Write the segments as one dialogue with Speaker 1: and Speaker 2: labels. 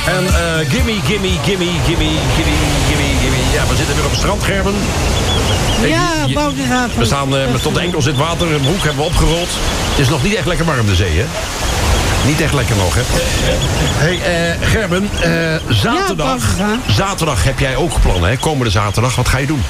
Speaker 1: En gimme. Ja, we zitten weer op het strand, Gerben.
Speaker 2: Ja, Boudewijn.
Speaker 1: We staan tot de enkels in het water. Een broek hebben we opgerold. Het is nog niet echt lekker warm, de zee, hè? Niet echt lekker nog, hè? Hey, Gerben, zaterdag heb jij ook plannen, hè? Komende zaterdag, wat ga je doen?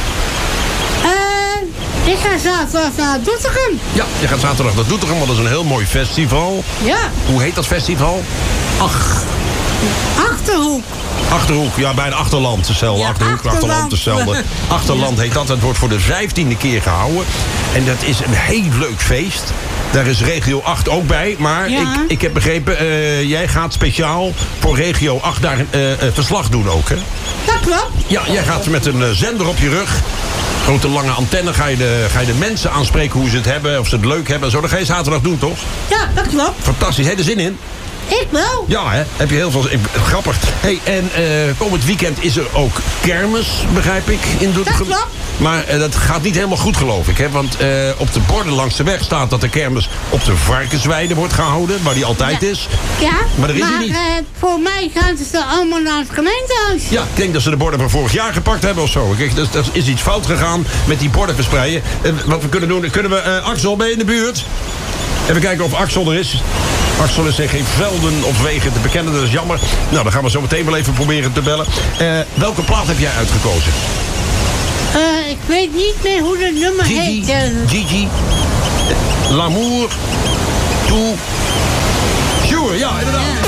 Speaker 2: Ik ga zaterdag naar Doetinchem.
Speaker 1: Ja, je gaat zaterdag naar Doetinchem, want dat is een heel mooi festival.
Speaker 2: Ja.
Speaker 1: Hoe heet dat festival?
Speaker 2: Achterhoek.
Speaker 1: Achterhoek, ja, bij een achterland hetzelfde.
Speaker 2: Ja,
Speaker 1: Achterland hetzelfde. Achterland heet dat. Het wordt voor de 15e keer gehouden. En dat is een heel leuk feest. Daar is regio 8 ook bij. Maar
Speaker 2: ja.
Speaker 1: ik heb begrepen, jij gaat speciaal voor regio 8 daar verslag doen ook, hè?
Speaker 2: Dat klopt.
Speaker 1: Ja, jij gaat met een zender op je rug. Grote lange antenne ga je de mensen aanspreken hoe ze het hebben. Of ze het leuk hebben. Zo, dat ga je zaterdag doen, toch?
Speaker 2: Ja, dat klopt.
Speaker 1: Fantastisch. Heb je er zin in?
Speaker 2: Ik wel.
Speaker 1: Ja, hè? Heb je heel veel... Grappig. Hey, en komend weekend is er ook kermis, begrijp ik, in Doetinchem.
Speaker 2: Dat klopt.
Speaker 1: Maar dat gaat niet helemaal goed, geloof ik. Hè? Want op de borden langs de weg staat dat de kermis op de Varkensweide wordt gehouden. Waar die altijd is.
Speaker 2: Ja,
Speaker 1: maar er is die niet.
Speaker 2: Voor mij gaan ze allemaal naar het gemeentehuis.
Speaker 1: Ja, ik denk dat ze de borden van vorig jaar gepakt hebben of zo. Kijk, er is iets fout gegaan met die borden verspreiden. Wat we kunnen doen, kunnen we... Axel, ben je in de buurt? Even kijken of Axel er is. Axel is in geen velden of wegen te bekennen, dat is jammer. Nou, dan gaan we zo meteen wel even proberen te bellen. Welke plaat heb jij uitgekozen?
Speaker 2: Ik weet niet meer hoe het nummer heet.
Speaker 1: Gigi. L'amour, tout